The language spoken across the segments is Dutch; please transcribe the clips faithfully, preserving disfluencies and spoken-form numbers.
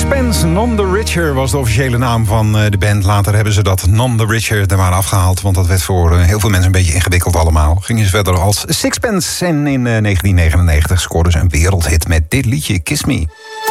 Sixpence, None the Richer was de officiële naam van de band. Later hebben ze dat None the Richer er maar afgehaald, want dat werd voor heel veel mensen een beetje ingewikkeld allemaal. Gingen ze verder als Sixpence en in negentien negenennegentig scoorden ze een wereldhit met dit liedje Kiss Me.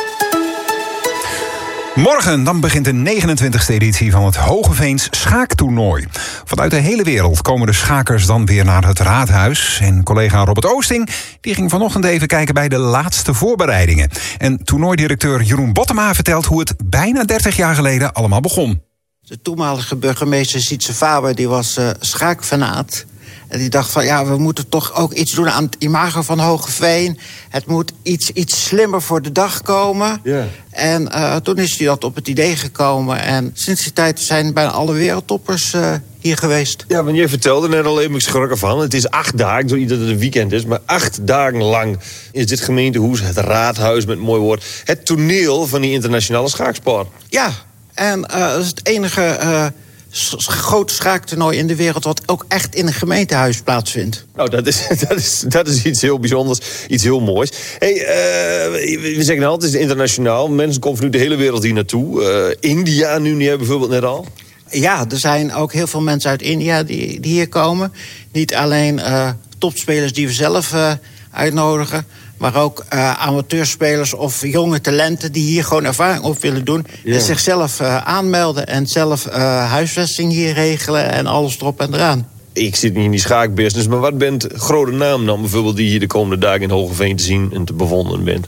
Morgen dan begint de negenentwintigste editie van het Hogeveens schaaktoernooi. Vanuit de hele wereld komen de schakers dan weer naar het Raadhuis. En collega Robert Oosting die ging vanochtend even kijken bij de laatste voorbereidingen. En toernooidirecteur Jeroen Bottema vertelt hoe het bijna dertig jaar geleden allemaal begon. De toenmalige burgemeester Sietse Faber die was uh, schaakfanaat. En die dacht van, ja, we moeten toch ook iets doen aan het imago van Hoogeveen. Het moet iets, iets slimmer voor de dag komen. Yeah. En uh, toen is hij dat op het idee gekomen. En sinds die tijd zijn bijna alle wereldtoppers uh, hier geweest. Ja, want jij vertelde net al even, ik schrok ervan. Het is acht dagen, zo dat het een weekend is. Maar acht dagen lang is dit gemeentehuis, het raadhuis met een mooi woord, het toneel van die internationale schaaksport. Ja, en uh, dat is het enige Uh, grote schaaktoernooi in de wereld wat ook echt in een gemeentehuis plaatsvindt. Nou, dat is, dat is, dat is iets heel bijzonders, iets heel moois. Hey, uh, we zeggen altijd, het is internationaal. Mensen komen vanuit de hele wereld hier naartoe. Uh, India nu niet, bijvoorbeeld net al. Ja, er zijn ook heel veel mensen uit India die, die hier komen. Niet alleen uh, topspelers die we zelf uh, uitnodigen, maar ook uh, amateurspelers of jonge talenten die hier gewoon ervaring op willen doen. Yeah. En zichzelf uh, aanmelden en zelf uh, huisvesting hier regelen en alles erop en eraan. Ik zit niet in die schaakbusiness, maar wat bent grote naam dan bijvoorbeeld die hier de komende dagen in Hoogeveen te zien en te bewonderen bent?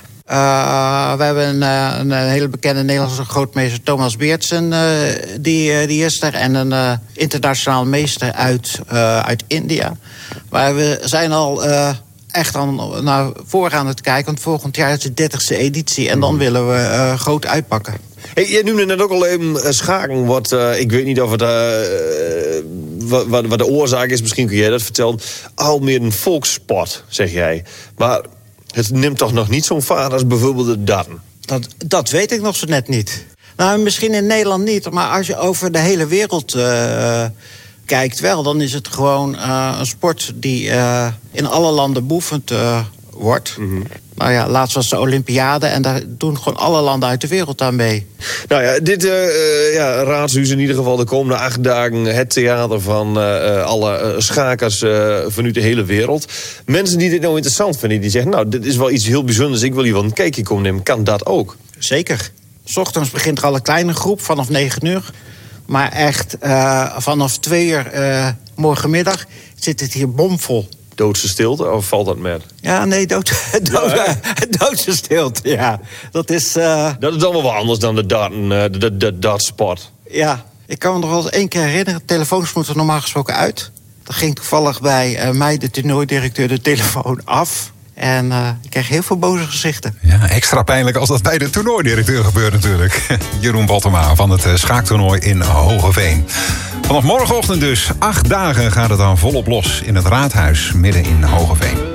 Uh, we hebben een, uh, een hele bekende Nederlandse grootmeester Thomas Beertsen, uh, die, uh, die is er. En een uh, internationaal meester uit, uh, uit India. Maar we zijn al Uh, echt al naar voren aan het kijken, want volgend jaar is de dertigste editie en dan willen we uh, groot uitpakken. Hey, je noemde net ook al even uh, schaken, wat, uh, ik weet niet of het, uh, wat, wat, wat de oorzaak is, misschien kun jij dat vertellen. Al meer een volkssport, zeg jij. Maar het neemt toch nog niet zo'n vaart als bijvoorbeeld de darten? Dat, dat weet ik nog zo net niet. Nou, misschien in Nederland niet, maar als je over de hele wereld Uh, kijkt wel, dan is het gewoon uh, een sport die uh, in alle landen beoefend uh, wordt. Mm-hmm. Nou ja, laatst was de Olympiade en daar doen gewoon alle landen uit de wereld aan mee. Nou ja, dit uh, ja, raadshuis in ieder geval de komende acht dagen het theater van uh, alle uh, schakers uh, vanuit de hele wereld. Mensen die dit nou interessant vinden, die zeggen, nou, dit is wel iets heel bijzonders, ik wil hier wel een kijkje komen nemen. Kan dat ook? Zeker. 's Ochtends begint er al een kleine groep vanaf negen uur. Maar echt, uh, vanaf twee uur uh, morgenmiddag zit het hier bomvol. Doodse stilte, of valt dat met? Ja, nee, dood, dood, ja, doodse stilte, ja. Dat is Uh... Dat is dan wel wat anders dan de darten, de, de, de dartsport. Ja, ik kan me nog wel eens één keer herinneren, de telefoons moeten normaal gesproken uit. Dan ging toevallig bij uh, mij, de toernooidirecteur, de telefoon af. En uh, ik kreeg heel veel boze gezichten. Ja, extra pijnlijk als dat bij de toernooidirecteur gebeurt natuurlijk. Jeroen Bottema van het schaaktoernooi in Hoogeveen. Vanaf morgenochtend dus, acht dagen gaat het dan volop los in het Raadhuis midden in Hoogeveen.